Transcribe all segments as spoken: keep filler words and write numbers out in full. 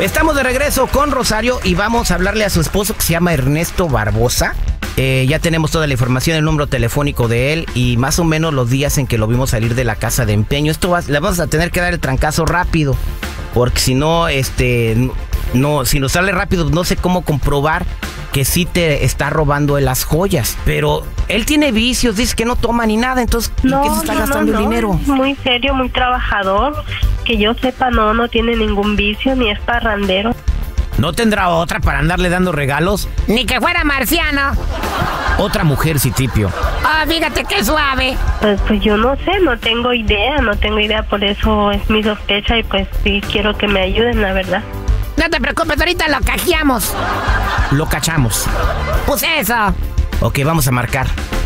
Estamos de regreso con Rosario y vamos a hablarle a su esposo que se llama Ernesto Barbosa. Eh, ya tenemos toda la información, el número telefónico de él y más o menos los días en que lo vimos salir de la casa de empeño. Esto va, le vamos a tener que dar el trancazo rápido, porque si no, este, no, si nos sale rápido, no sé cómo comprobar que sí te está robando las joyas. Pero él tiene vicios, dice que no toma ni nada, entonces ¿en no, qué se está no, gastando no, el no. dinero? Muy serio, muy trabajador. Que yo sepa, no, no tiene ningún vicio, ni es parrandero. ¿No tendrá otra para andarle dando regalos? Ni que fuera marciano. Otra mujer, Citripio. Oh, fíjate qué suave. Pues, pues yo no sé, no tengo idea, no tengo idea, por eso es mi sospecha y pues sí quiero que me ayuden, la verdad. No te preocupes, ahorita lo cajeamos. Lo cachamos. Pues eso. Ok, vamos a marcar.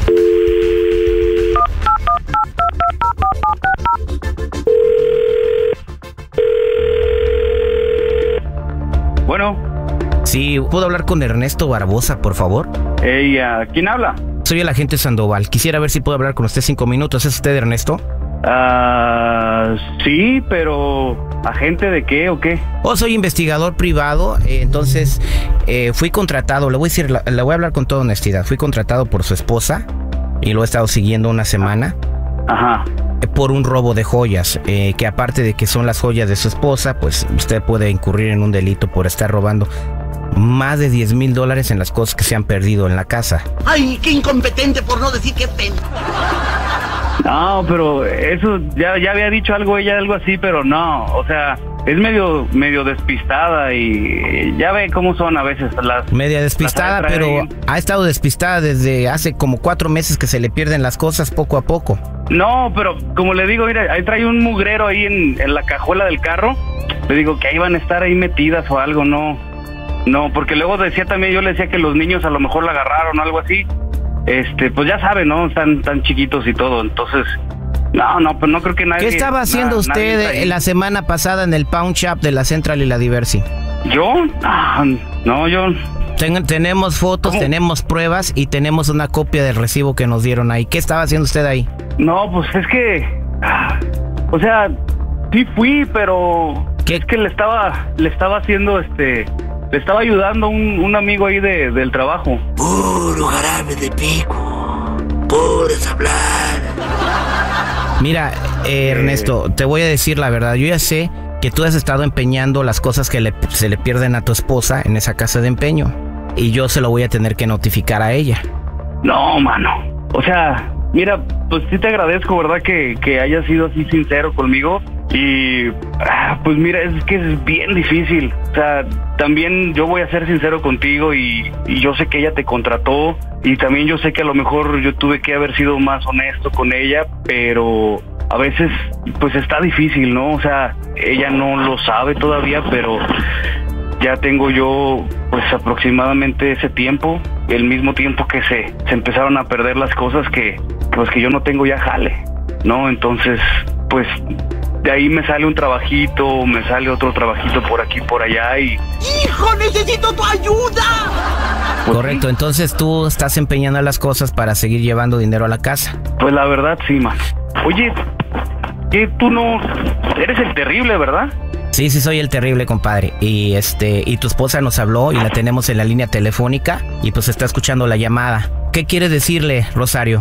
Bueno. Sí, ¿puedo hablar con Ernesto Barbosa, por favor? Hey, uh, ¿quién habla? Soy el agente Sandoval. Quisiera ver si puedo hablar con usted cinco minutos. ¿Es usted Ernesto? Ah, uh, sí, pero ¿agente de qué o qué? Oh, soy investigador privado, eh, entonces eh, fui contratado, le voy a decir, le, le voy a hablar con toda honestidad. Fui contratado por su esposa y lo he estado siguiendo una semana. Ajá. Por un robo de joyas, eh, que aparte de que son las joyas de su esposa, pues usted puede incurrir en un delito por estar robando más de diez mil dólares en las cosas que se han perdido en la casa. ¡Ay, qué incompetente, por no decir qué pena! No, pero eso, ya, ya había dicho algo ella, algo así, pero no, o sea, es medio medio despistada y ya ve cómo son a veces las... Media despistada, las pero bien. Ha estado despistada desde hace como cuatro meses que se le pierden las cosas poco a poco. No, pero como le digo, mira, ahí trae un mugrero ahí en, en la cajuela del carro. Le digo que ahí van a estar ahí metidas o algo, no. No, porque luego decía también, yo le decía que los niños a lo mejor la agarraron o algo así. Este, pues ya sabe, ¿no? Están tan chiquitos y todo, entonces... No, no, pues no creo que nadie... ¿Qué estaba haciendo na, usted la semana pasada en el Pawn Shop de la Central y la Diversi? ¿Yo? Ah, no, yo... Ten, tenemos fotos, ¿Cómo? Tenemos pruebas y tenemos una copia del recibo que nos dieron ahí. ¿Qué estaba haciendo usted ahí? No, pues es que... Ah, o sea, sí fui, pero... ¿Qué? Es que le estaba, le estaba haciendo, este... Le estaba ayudando a un, un amigo ahí de, del trabajo. Puro jarabe de pico. Puedes hablar. Mira, eh, Ernesto, te voy a decir la verdad. Yo ya sé que tú has estado empeñando las cosas que le, se le pierden a tu esposa en esa casa de empeño. Y yo se lo voy a tener que notificar a ella. No, mano. O sea, mira, pues sí te agradezco, ¿verdad? Que, que hayas sido así sincero conmigo. Y, ah, pues mira, es que es bien difícil. O sea, también yo voy a ser sincero contigo y, y yo sé que ella te contrató. Y también yo sé que a lo mejor yo tuve que haber sido más honesto con ella, pero a veces pues está difícil, ¿no? O sea, ella no lo sabe todavía, pero ya tengo yo pues aproximadamente ese tiempo, el mismo tiempo que se, se empezaron a perder las cosas que pues que yo no tengo ya jale, ¿no? Entonces, pues de ahí me sale un trabajito, me sale otro trabajito por aquí, por allá y... ¡Hijo, necesito tu ayuda! Pues, correcto, entonces tú estás empeñando las cosas para seguir llevando dinero a la casa. Pues la verdad sí, man. Oye, ¿qué tú no... Eres el terrible, ¿verdad? Sí, sí, soy el terrible, compadre. Y este, y tu esposa nos habló y la tenemos en la línea telefónica y pues está escuchando la llamada. ¿Qué quieres decirle, Rosario?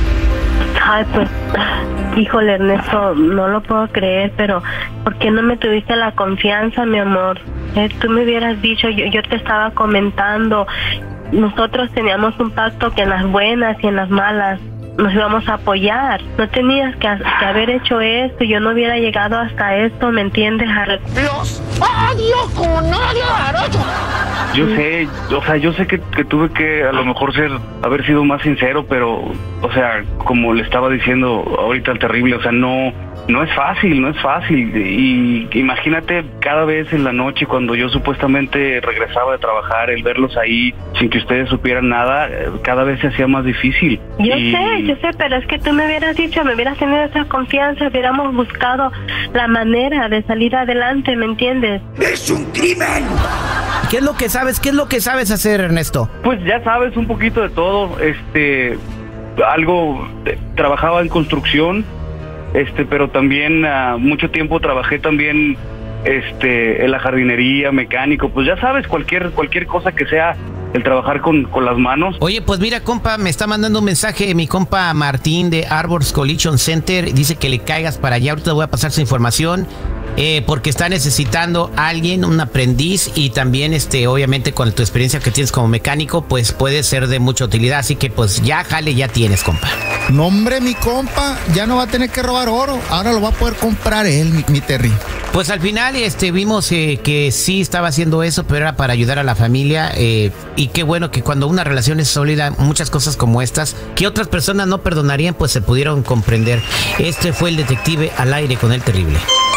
Ay, pues, híjole, Ernesto, no lo puedo creer, pero ¿por qué no me tuviste la confianza, mi amor? Eh, tú me hubieras dicho, yo, yo te estaba comentando, nosotros teníamos un pacto que en las buenas y en las malas nos íbamos a apoyar. No tenías que, que haber hecho esto, yo no hubiera llegado hasta esto, ¿me entiendes? Los odio con odio arocho. Yo sé, o sea, yo sé que, que tuve que a lo mejor ser, haber sido más sincero, pero, o sea, como le estaba diciendo ahorita al terrible, o sea, no, no es fácil, no es fácil. Y imagínate cada vez en la noche cuando yo supuestamente regresaba de trabajar, el verlos ahí sin que ustedes supieran nada, cada vez se hacía más difícil. Yo y... sé, yo sé, pero es que tú me hubieras dicho, me hubieras tenido esa confianza, hubiéramos buscado la manera de salir adelante, ¿me entiendes? ¡Es un crimen! ¿Qué es lo que sabes? ¿Qué es lo que sabes hacer, Ernesto? Pues ya sabes un poquito de todo, este, algo, eh, trabajaba en construcción, este, pero también uh, mucho tiempo trabajé también este, en la jardinería, mecánico, pues ya sabes, cualquier, cualquier cosa que sea el trabajar con, con las manos. Oye, pues mira, compa, me está mandando un mensaje mi compa Martín de Arbors Collision Center. Dice que le caigas para allá. Ahorita voy a pasar su información eh, porque está necesitando a alguien, un aprendiz, y también, este, obviamente, con tu experiencia que tienes como mecánico, pues puede ser de mucha utilidad. Así que, pues ya, jale, ya tienes, compa. No, hombre, mi compa, ya no va a tener que robar oro. Ahora lo va a poder comprar él, mi, mi Terry. Pues al final este, vimos eh, que sí estaba haciendo eso, pero era para ayudar a la familia. Eh, y qué bueno que cuando una relación es sólida, muchas cosas como estas, que otras personas no perdonarían, pues se pudieron comprender. Este fue el detective al aire con el terrible.